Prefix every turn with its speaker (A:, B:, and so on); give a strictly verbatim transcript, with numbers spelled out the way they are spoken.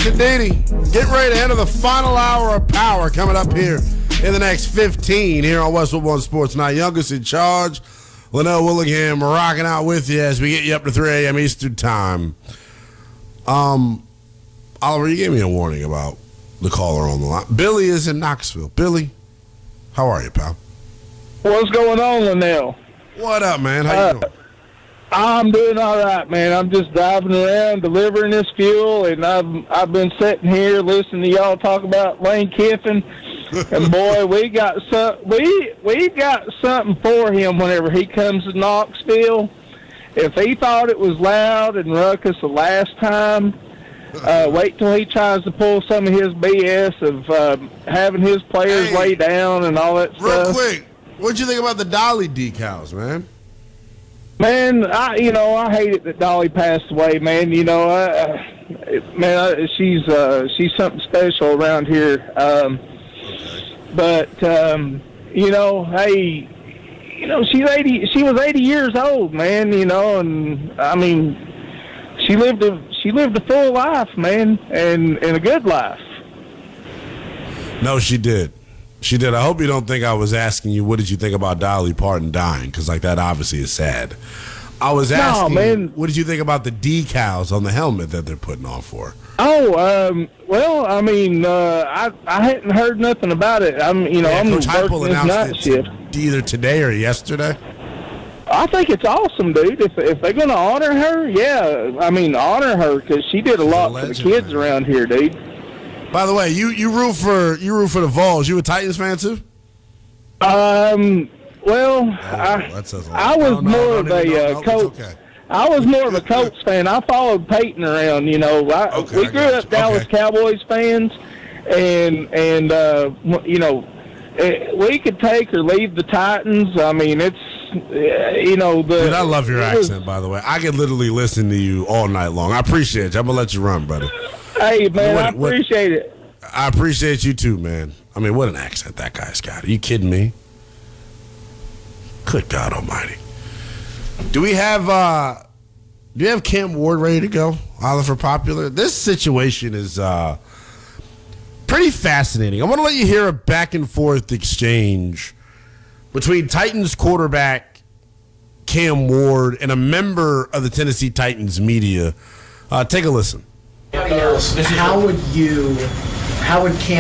A: Yes, indeedy. Get ready to enter the final hour of power coming up here in the next fifteen here on Westwood One Sports Night. Youngest in charge, Linnell Willingham, rocking out with you as we get you up to three a.m. Eastern Time. Um, Oliver, you gave me a warning about the caller on the line. Billy is in Knoxville. Billy, how are you, pal?
B: What's going on, Linnell?
A: What up, man? How
B: Uh,
A: you doing?
B: I'm doing all right, man. I'm just driving around delivering this fuel, and I've I've been sitting here listening to y'all talk about Lane Kiffin, and boy, we got some we we got something for him whenever he comes to Knoxville. If he thought it was loud and ruckus the last time, uh, wait till he tries to pull some of his B S of uh, having his players
A: Hey,
B: lay down and all that
A: Real
B: stuff.
A: quick, what'd you think about the Dolly decals, man?
B: Man, I you know I hate it that Dolly passed away. Man, you know, I, man, I, she's uh, she's something special around here. Um, but um, you know, hey, you know, she's eighty. She was eighty years old, man. You know, and I mean, she lived a she lived a full life, man, and and a good life.
A: No, she did. She did. I hope you don't think I was asking you what did you think about Dolly Parton dying, because like that obviously is sad. I was asking,
B: No, man.
A: what did you think about the decals on the helmet that they're putting on for?
B: Oh, um, well, I mean, uh, I I hadn't heard nothing about it. I'm, you know,
A: Yeah,
B: I'm
A: Coach Heupel
B: working this night
A: announced it
B: shift.
A: to- either today or yesterday.
B: I think it's awesome, dude. If if they're gonna honor her, yeah, I mean, honor her because she did a lot for the
A: legend,
B: kids
A: man.
B: around here, dude.
A: By the way, you, you root for you root for the Vols. You a Titans fan too?
B: Um, well, I,
A: that says a lot.
B: I was
A: No, no,
B: more
A: don't
B: of
A: even-
B: a
A: no,
B: uh,
A: no, it's
B: Colts.
A: okay.
B: I was more of a Colts fan. I followed Peyton around. You know, I,
A: Okay,
B: we
A: I
B: grew
A: got
B: up
A: you.
B: Dallas
A: Okay.
B: Cowboys fans, and and uh, you know, eh, we could take or leave the Titans. I mean, it's eh, you know the.
A: Dude, I love your
B: it was-
A: accent, by the way. I could literally listen to you all night long. I appreciate you. I'm gonna let you run, brother.
B: Hey man,
A: What-
B: I
A: what-
B: appreciate it.
A: I appreciate you too, man. I mean, what an accent that guy's got. Are you kidding me? Good God Almighty. Do we have uh do you have Cam Ward ready to go? Oliver Popular? This situation is uh pretty fascinating. I want to let you hear a back and forth exchange between Titans quarterback Cam Ward and a member of the Tennessee Titans media. Uh, take a listen.
C: How would you, how would Cam